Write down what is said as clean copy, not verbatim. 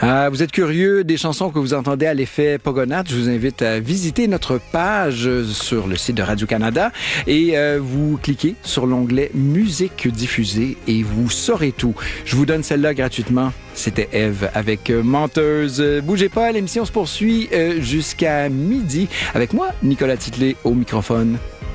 Vous êtes curieux des chansons que vous entendez à l'effet Pogonat? Je vous invite à visiter notre page sur le site de Radio-Canada et vous cliquez sur l'onglet Musique diffusée et vous saurez tout. Je vous donne celle-là gratuitement. C'était Eve avec Menteuse. Bougez pas, l'émission se poursuit jusqu'à midi avec moi, Nicolas Titley, au microphone.